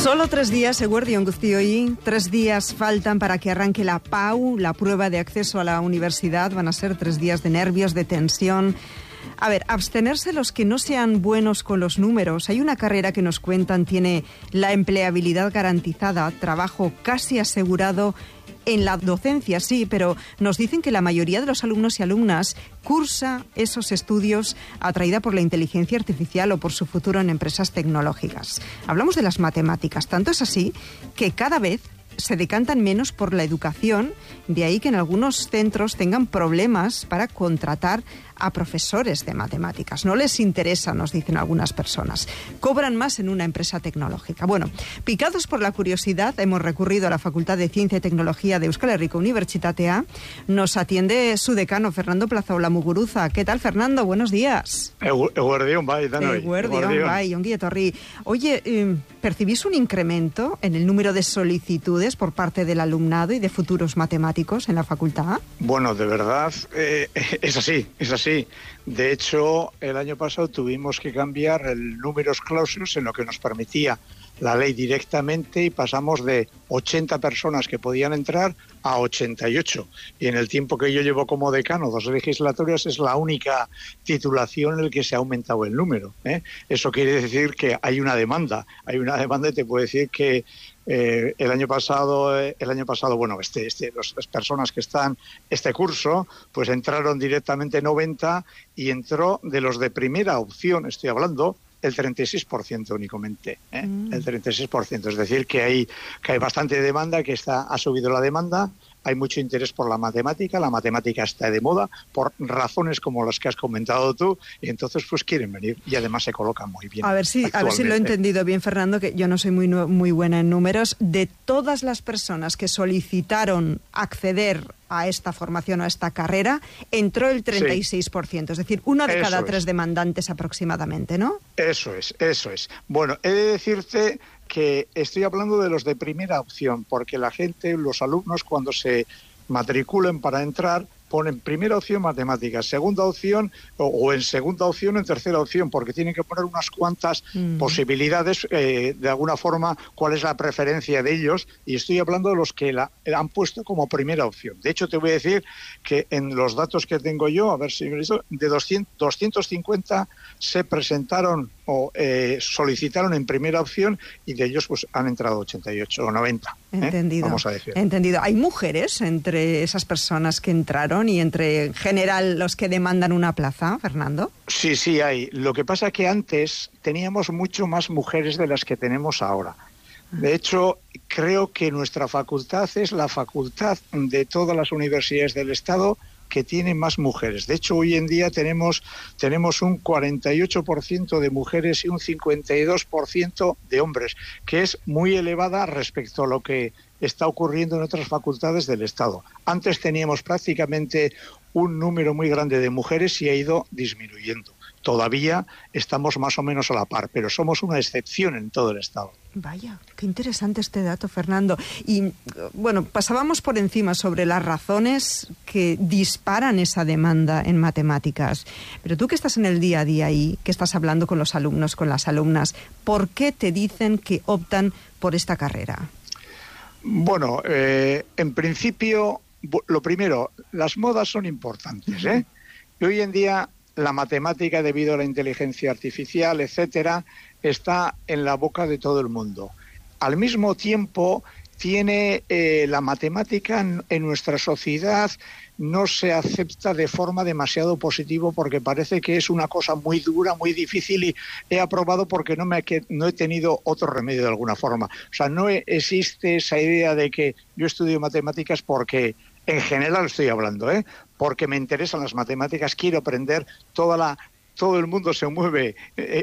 Solo 3 días, eguerdion guztioi, 3 días faltan para que arranque la PAU, la prueba de acceso a la universidad. Van a ser 3 días de nervios, de tensión. A ver, abstenerse los que no sean buenos con los números. Hay una carrera que nos cuentan tiene la empleabilidad garantizada, trabajo casi asegurado en la docencia, sí, pero nos dicen que la mayoría de los alumnos y alumnas cursa esos estudios atraída por la inteligencia artificial o por su futuro en empresas tecnológicas. Hablamos de las matemáticas. Tanto es así que cada vez se decantan menos por la educación, de ahí que en algunos centros tengan problemas para contratar a profesores de matemáticas. No les interesa, nos dicen algunas personas. Cobran más en una empresa tecnológica. Bueno, picados por la curiosidad, hemos recurrido a la Facultad de Ciencia y Tecnología de Euskal Herriko Unibertsitatea. Nos atiende su decano, Fernando Plazaola Muguruza. ¿Qué tal, Fernando? Buenos días. Eguerdion, bai, danoi. Eguerdion, bai, ongi etorri. Oye, ¿percibís un incremento en el número de solicitudes por parte del alumnado y de futuros matemáticos en la facultad? Bueno, de verdad, es así. De hecho, el año pasado tuvimos que cambiar el números clausus en lo que nos permitía la ley directamente y pasamos de 80 personas que podían entrar a 88. Y en el tiempo que yo llevo como decano, 2 legislaturas, es la única titulación en la que se ha aumentado el número, ¿eh? Eso quiere decir que hay una demanda y te puedo decir que el año pasado, bueno, las personas que están este curso, pues entraron directamente 90 y entró de los de primera opción, estoy hablando, el 36% únicamente, el 36%. Es decir, que hay bastante demanda, que ha subido la demanda. Hay mucho interés por la matemática está de moda, por razones como las que has comentado tú, y entonces pues quieren venir y además se colocan muy bien. A ver si lo he entendido bien, Fernando, que yo no soy muy buena en números. De todas las personas que solicitaron acceder a esta formación o a esta carrera, entró el 36%, sí. Es decir, 1 de cada 3 demandantes aproximadamente, ¿no? Eso es. Bueno, he de decirte que estoy hablando de los de primera opción, porque la gente, los alumnos, cuando se matriculen para entrar, ponen primera opción matemáticas, segunda opción o en segunda opción o en tercera opción, porque tienen que poner unas cuantas posibilidades, de alguna forma, cuál es la preferencia de ellos, y estoy hablando de los que la han puesto como primera opción. De hecho, te voy a decir que en los datos que tengo yo, a ver si me listo, de 250 se presentaron o solicitaron en primera opción y de ellos pues han entrado 88 o 90. Entendido. Vamos a decir. Entendido. ¿Hay mujeres entre esas personas que entraron y entre en general los que demandan una plaza, Fernando? Sí hay. Lo que pasa es que antes teníamos mucho más mujeres de las que tenemos ahora. De hecho, creo que nuestra facultad es la facultad de todas las universidades del Estado que tiene más mujeres. De hecho, hoy en día tenemos un 48% de mujeres y un 52% de hombres, que es muy elevada respecto a lo que está ocurriendo en otras facultades del Estado. Antes teníamos prácticamente un número muy grande de mujeres y ha ido disminuyendo. Todavía estamos más o menos a la par, pero somos una excepción en todo el Estado. Vaya, qué interesante este dato, Fernando. Y, bueno, pasábamos por encima sobre las razones que disparan esa demanda en matemáticas. Pero tú que estás en el día a día y que estás hablando con los alumnos, con las alumnas, ¿por qué te dicen que optan por esta carrera? Bueno, en principio, lo primero, las modas son importantes, ¿eh? Y hoy en día la matemática, debido a la inteligencia artificial, etcétera, está en la boca de todo el mundo. Al mismo tiempo, tiene la matemática en nuestra sociedad no se acepta de forma demasiado positiva porque parece que es una cosa muy dura, muy difícil y he aprobado porque no he tenido otro remedio de alguna forma. O sea, no existe esa idea de que yo estudio matemáticas porque, en general estoy hablando, porque me interesan las matemáticas, quiero aprender todo el mundo se mueve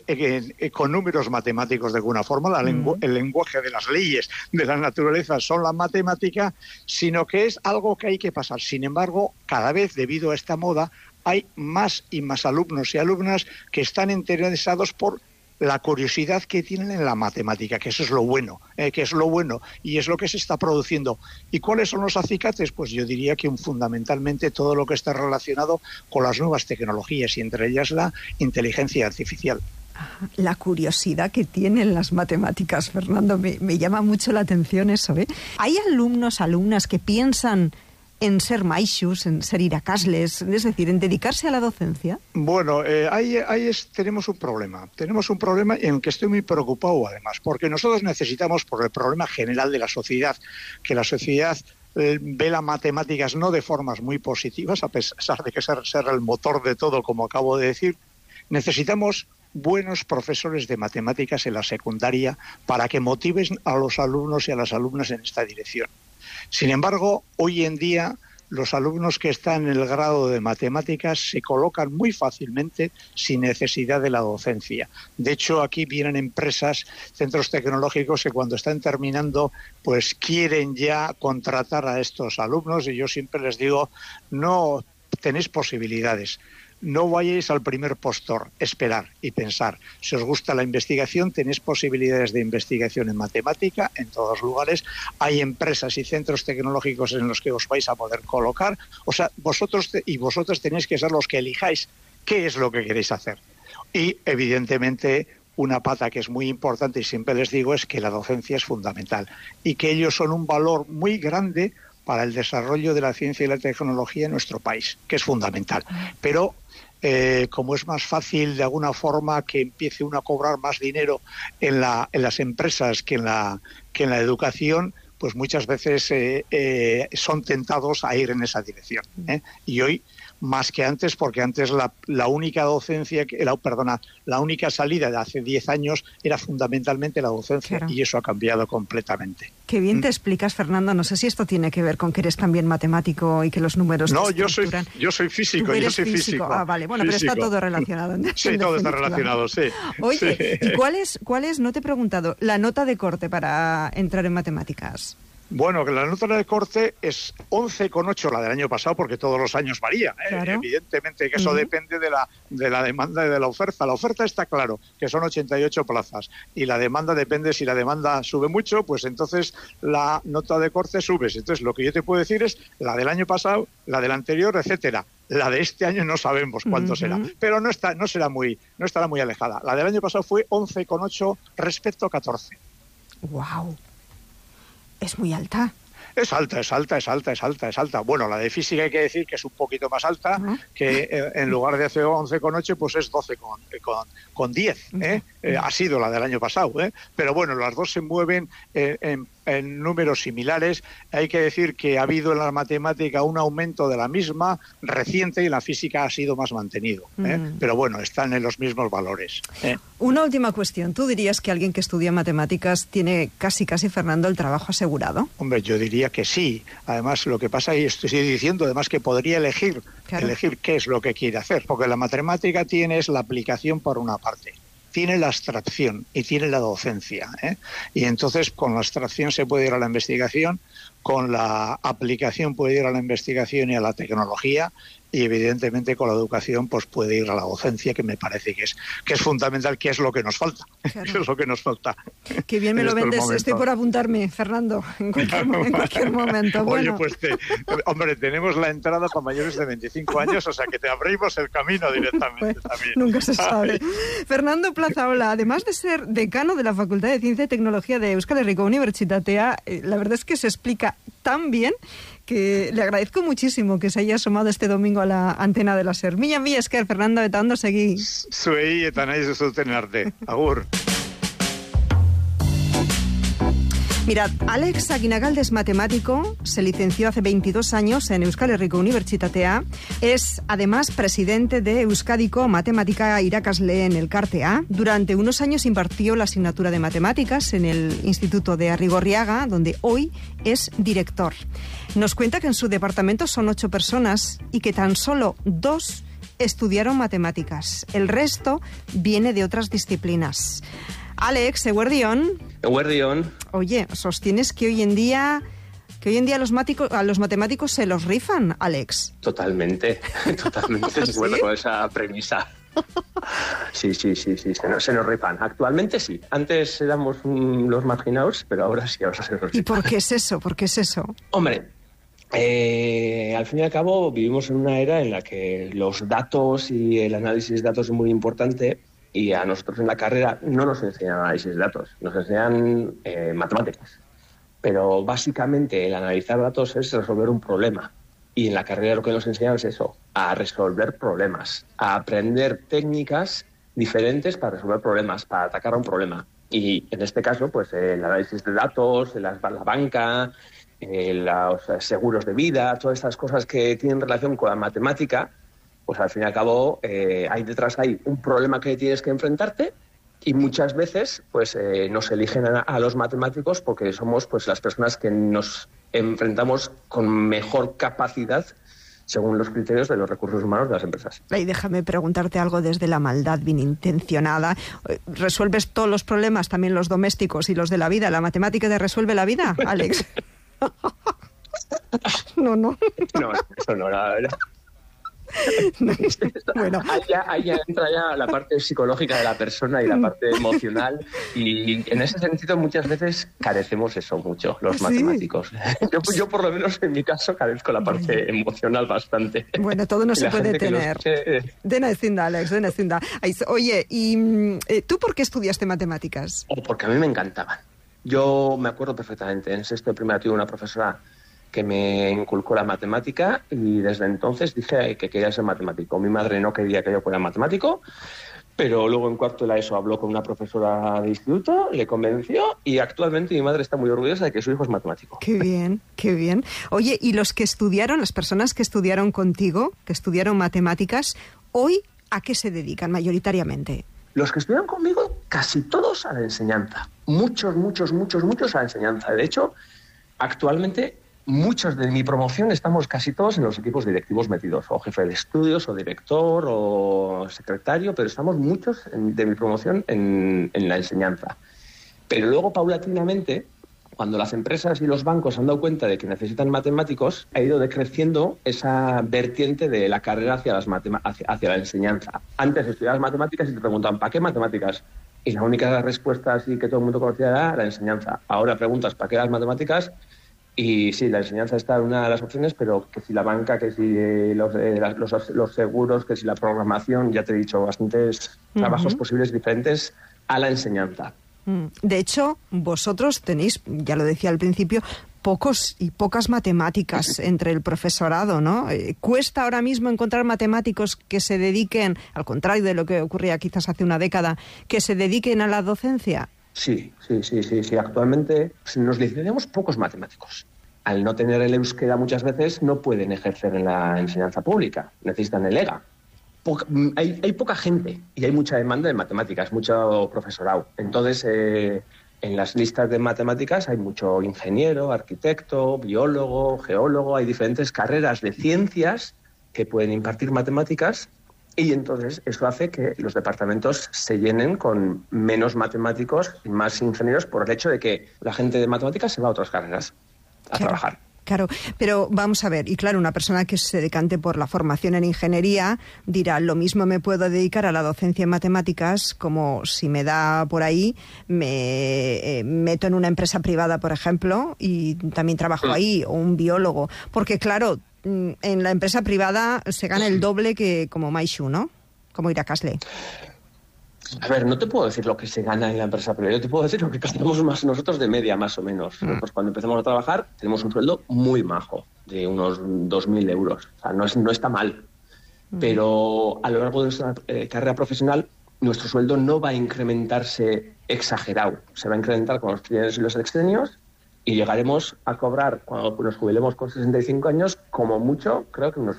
con números matemáticos de alguna forma, el lenguaje de las leyes de la naturaleza son la matemática, sino que es algo que hay que pasar. Sin embargo, cada vez debido a esta moda hay más y más alumnos y alumnas que están interesados por la curiosidad que tienen en la matemática, que eso es lo bueno, y es lo que se está produciendo. ¿Y cuáles son los acicates? Pues yo diría que fundamentalmente todo lo que está relacionado con las nuevas tecnologías y entre ellas la inteligencia artificial. La curiosidad que tienen las matemáticas, Fernando, me llama mucho la atención eso, ¿eh? ¿Hay alumnos, alumnas que piensan en ser maixos, en ser iracasles, es decir, en dedicarse a la docencia? Bueno, tenemos un problema. Tenemos un problema en el que estoy muy preocupado, además, porque nosotros necesitamos, por el problema general de la sociedad, que la sociedad ve las matemáticas no de formas muy positivas, a pesar de que ser el motor de todo, como acabo de decir. Necesitamos buenos profesores de matemáticas en la secundaria para que motiven a los alumnos y a las alumnas en esta dirección. Sin embargo, hoy en día los alumnos que están en el grado de matemáticas se colocan muy fácilmente sin necesidad de la docencia. De hecho, aquí vienen empresas, centros tecnológicos que cuando están terminando, pues quieren ya contratar a estos alumnos, y yo siempre les digo, no tenéis posibilidades. No vayáis al primer postor, esperar y pensar. Si os gusta la investigación, tenéis posibilidades de investigación en matemática en todos lugares. Hay empresas y centros tecnológicos en los que os vais a poder colocar. O sea, vosotros tenéis que ser los que elijáis qué es lo que queréis hacer. Y, evidentemente, una pata que es muy importante y siempre les digo es que la docencia es fundamental y que ellos son un valor muy grande para el desarrollo de la ciencia y la tecnología en nuestro país, que es fundamental. Pero como es más fácil de alguna forma que empiece uno a cobrar más dinero en las empresas que en la educación, pues muchas veces son tentados a ir en esa dirección. Y hoy, más que antes, porque antes la única docencia, la única salida de hace 10 años era fundamentalmente la docencia, claro. Y eso ha cambiado completamente. Qué bien te explicas, Fernando. No sé si esto tiene que ver con que eres también matemático y que los números no, yo soy físico. Yo soy físico. Ah, vale, bueno, físico. Pero está todo relacionado. Sí, todo está relacionado, sí. Oye, sí. ¿Y cuál es, no te he preguntado, la nota de corte para entrar en matemáticas? Bueno, que la nota de corte es 11,8, la del año pasado, porque todos los años varía. Claro. Evidentemente que eso depende de la demanda y de la oferta. La oferta está claro, que son 88 plazas. Y la demanda depende, si la demanda sube mucho, pues entonces la nota de corte sube. Entonces lo que yo te puedo decir es la del año pasado, la del anterior, etcétera. La de este año no sabemos cuánto será, pero no estará muy alejada. La del año pasado fue 11,8 respecto a 14. ¡Wow! Es muy alta. Es alta. Bueno, la de física hay que decir que es un poquito más alta, que en lugar de hacer 11,8, pues es 12,10. Ha sido la del año pasado. Pero bueno, las dos se mueven en números similares. Hay que decir que ha habido en la matemática un aumento de la misma reciente y en la física ha sido más mantenido. Pero bueno, están en los mismos valores. Una última cuestión. ¿Tú dirías que alguien que estudia matemáticas tiene casi, Fernando, el trabajo asegurado? Hombre, yo diría que sí. Además, lo que pasa, y estoy diciendo, además que podría elegir qué es lo que quiere hacer. Porque la matemática tiene la aplicación por una parte. Tiene la abstracción y tiene la docencia. Y entonces con la abstracción se puede ir a la investigación, con la aplicación puede ir a la investigación y a la tecnología, y evidentemente con la educación pues puede ir a la docencia, que me parece que es fundamental, que es lo que nos falta. Claro. Que es lo que nos falta. Qué bien me lo vendes. Estoy por apuntarme, Fernando, en cualquier momento. Oye, pues hombre, tenemos la entrada para mayores de 25 años, o sea que te abrimos el camino directamente. Bueno, también. Nunca se sabe. Fernando Plazaola, además de ser decano de la Facultad de Ciencia y Tecnología de Euskal Herriko Unibertsitatea, la verdad es que se explica tan bien que le agradezco muchísimo que se haya asomado este domingo a la antena de la SER. Mila esker, Fernando, eta ondo segi. Zuei eta naiz zuten arte. Agur. Mirad, Alex Aguinagalde es matemático, se licenció hace 22 años en Euskal Herriko Unibertsitatea, es además presidente de Euskadiko Matematika Irakasleen Elkartea. Durante unos años impartió la asignatura de matemáticas en el Instituto de Arrigorriaga, donde hoy es director. Nos cuenta que en su departamento son 8 personas y que tan solo 2 estudiaron matemáticas. El resto viene de otras disciplinas. Alex, eguerdion. Eguerdion. Oye, sostienes que hoy en día a los matemáticos se los rifan, Alex. Totalmente, de acuerdo con esa premisa. Sí, se nos rifan. Actualmente sí. Antes éramos los marginados, pero ahora sí, ahora se nos rifan. ¿Y por qué es eso? Hombre, al fin y al cabo vivimos en una era en la que los datos y el análisis de datos es muy importante. Y a nosotros en la carrera no nos enseñan análisis de datos, nos enseñan matemáticas. Pero básicamente el analizar datos es resolver un problema. Y en la carrera lo que nos enseñan es eso, a resolver problemas, a aprender técnicas diferentes para resolver problemas, para atacar a un problema. Y en este caso, pues el análisis de datos, la banca, los seguros de vida, todas estas cosas que tienen relación con la matemática, pues al fin y al cabo detrás hay un problema que tienes que enfrentarte y muchas veces pues nos eligen a los matemáticos porque somos pues las personas que nos enfrentamos con mejor capacidad según los criterios de los recursos humanos de las empresas. Y déjame preguntarte algo desde la maldad bien intencionada. ¿Resuelves todos los problemas, también los domésticos y los de la vida? ¿La matemática te resuelve la vida, Alex? No. No, eso no, la verdad. Bueno. Ahí ya entra ya la parte psicológica de la persona y la parte emocional, y en ese sentido muchas veces carecemos eso mucho los matemáticos. Yo por lo menos en mi caso carezco la parte emocional bastante. Bueno, todo no se puede tener. Dena ezinda, Alex, dena ezinda. Oye, ¿y tú por qué estudiaste matemáticas? Porque a mí me encantaban. Yo me acuerdo perfectamente, en sexto de primaria tuve una profesora que me inculcó la matemática y desde entonces dije que quería ser matemático. Mi madre no quería que yo fuera matemático, pero luego en cuarto de la ESO habló con una profesora de instituto, le convenció y actualmente mi madre está muy orgullosa de que su hijo es matemático. Qué bien, qué bien. Oye, ¿y los que estudiaron, las personas que estudiaron contigo, que estudiaron matemáticas, hoy a qué se dedican mayoritariamente? Los que estudian conmigo, casi todos a la enseñanza. Muchos a la enseñanza. De hecho, actualmente muchos de mi promoción estamos casi todos en los equipos directivos metidos, o jefe de estudios, o director, o secretario, pero estamos muchos de mi promoción en la enseñanza. Pero luego, paulatinamente, cuando las empresas y los bancos han dado cuenta de que necesitan matemáticos, ha ido decreciendo esa vertiente de la carrera hacia la enseñanza. Antes estudiabas matemáticas y te preguntaban, ¿para qué matemáticas? Y la única respuesta así que todo el mundo conocía era la enseñanza. Ahora preguntas, ¿para qué las matemáticas? Y sí, la enseñanza está en una de las opciones, pero que si la banca, que si los seguros, que si la programación, ya te he dicho, bastantes trabajos posibles diferentes a la enseñanza. De hecho, vosotros tenéis, ya lo decía al principio, pocos y pocas matemáticas entre el profesorado, ¿no? ¿Cuesta ahora mismo encontrar matemáticos que se dediquen, al contrario de lo que ocurría quizás hace una década, que se dediquen a la docencia? Sí. Actualmente nos licenciamos pocos matemáticos. Al no tener el euskera muchas veces no pueden ejercer en la enseñanza pública. Necesitan el EGA. Hay poca gente y hay mucha demanda de matemáticas, mucho profesorado. Entonces, en las listas de matemáticas hay mucho ingeniero, arquitecto, biólogo, geólogo. Hay diferentes carreras de ciencias que pueden impartir matemáticas. Y entonces eso hace que los departamentos se llenen con menos matemáticos y más ingenieros por el hecho de que la gente de matemáticas se va a otras carreras a trabajar. Claro, pero vamos a ver, y claro, una persona que se decante por la formación en ingeniería dirá, lo mismo me puedo dedicar a la docencia en matemáticas como si me da por ahí, me meto en una empresa privada, por ejemplo, y también trabajo ahí, o un biólogo, porque claro, en la empresa privada se gana el doble que como Maishu, ¿no? Como Irakasle. A ver, no te puedo decir lo que se gana en la empresa privada, yo te puedo decir lo que ganamos más nosotros de media, más o menos. Pues cuando empezamos a trabajar tenemos un sueldo muy majo, de unos 2.000 euros. O sea, no está mal. Pero a lo largo de nuestra carrera profesional, nuestro sueldo no va a incrementarse exagerado. Se va a incrementar con los trienios y los sexenios y llegaremos a cobrar, cuando nos jubilemos con 65 años, como mucho, creo que unos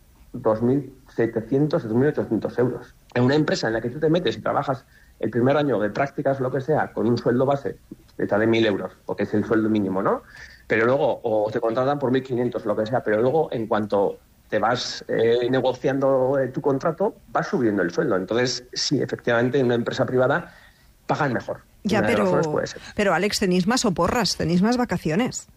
2.700, 2.800 euros. En una empresa en la que tú te metes y trabajas el primer año de prácticas, lo que sea, con un sueldo base de 1.000 euros, porque es el sueldo mínimo, ¿no? Pero luego, o te contratan por 1.500, lo que sea, pero luego, en cuanto te vas negociando tu contrato, vas subiendo el sueldo. Entonces, sí, efectivamente, en una empresa privada pagan mejor. Ya, pero Alex, tenéis más oporras, tenéis más vacaciones.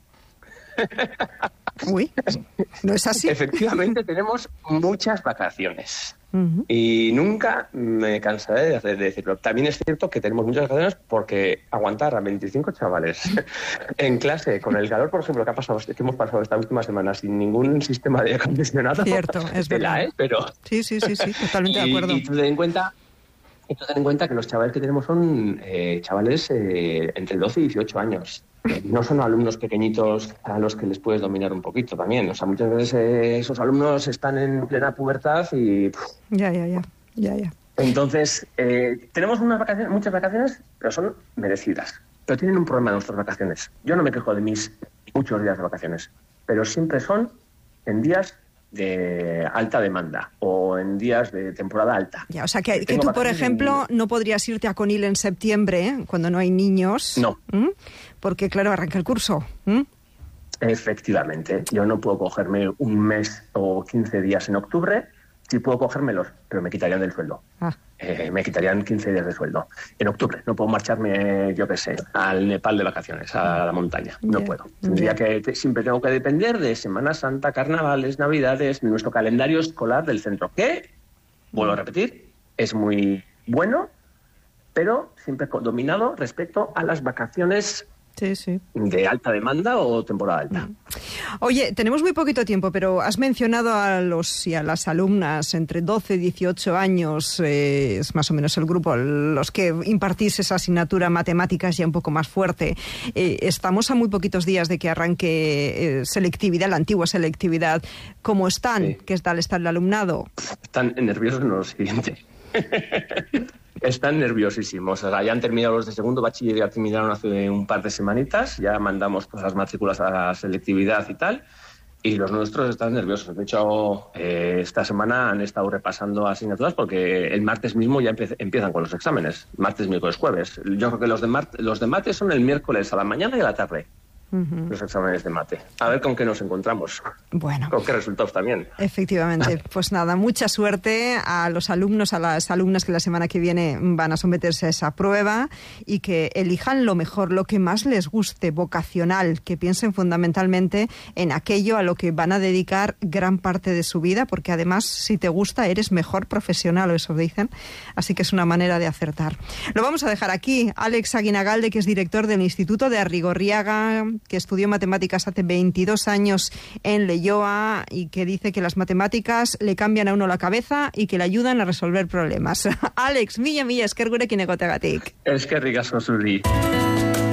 Uy, ¿no es así? Efectivamente, tenemos muchas vacaciones. Y nunca me cansaré de decirlo. También es cierto que tenemos muchas vacaciones porque aguantar a 25 chavales en clase con el calor, por ejemplo, que hemos pasado esta última semana sin ningún sistema de acondicionado. Cierto, es verdad. Pero... Sí, totalmente de acuerdo. Y ten en cuenta ten en cuenta que los chavales que tenemos son chavales entre 12 y 18 años. No son alumnos pequeñitos a los que les puedes dominar un poquito también. O sea, muchas veces esos alumnos están en plena pubertad y... Ya. Entonces, tenemos muchas vacaciones, pero son merecidas. Pero tienen un problema nuestras vacaciones. Yo no me quejo de mis muchos días de vacaciones, pero siempre son en días de alta demanda o en días de temporada alta. Ya, o sea, que tú, por ejemplo, no podrías irte a Conil en septiembre, cuando no hay niños. No. Porque, claro, arranca el curso. Efectivamente. Yo no puedo cogerme un mes o 15 días en octubre. Sí puedo cogérmelos, pero me quitarían del sueldo. Me quitarían 15 días de sueldo. En octubre no puedo marcharme, yo qué sé, al Nepal de vacaciones, a la montaña. No puedo. Tendría que siempre tengo que depender de Semana Santa, carnavales, navidades, nuestro calendario escolar del centro. Que, vuelvo a repetir, es muy bueno, pero siempre dominado respecto a las vacaciones de alta demanda o temporada alta. Oye, tenemos muy poquito tiempo, pero has mencionado a los y a las alumnas entre 12 y 18 años, es más o menos el grupo, los que impartís esa asignatura matemáticas ya un poco más fuerte. Estamos a muy poquitos días de que arranque selectividad, la antigua selectividad. ¿Cómo están? Sí. ¿Qué tal está el alumnado? Están nerviosos en lo siguiente. Están nerviosísimos. O sea, ya han terminado los de segundo bachiller, ya terminaron hace un par de semanitas, ya mandamos pues, las matrículas a la selectividad y tal, y los nuestros están nerviosos. De hecho, esta semana han estado repasando asignaturas porque el martes mismo ya empiezan con los exámenes, martes, miércoles, jueves. Yo creo que los de mate son el miércoles a la mañana y a la tarde. Los exámenes de mate. A ver con qué nos encontramos. Bueno. Con qué resultados también. Efectivamente. Pues nada, mucha suerte a los alumnos, a las alumnas que la semana que viene van a someterse a esa prueba y que elijan lo mejor, lo que más les guste, vocacional, que piensen fundamentalmente en aquello a lo que van a dedicar gran parte de su vida, porque además, si te gusta, eres mejor profesional, o eso dicen. Así que es una manera de acertar. Lo vamos a dejar aquí. Alex Aguinagalde, que es director del Instituto de Arrigorriaga, que estudió matemáticas hace 22 años en Leioa y que dice que las matemáticas le cambian a uno la cabeza y que le ayudan a resolver problemas. Alex, mila esker gurekin egoteagatik. Eskerrik asko zuri.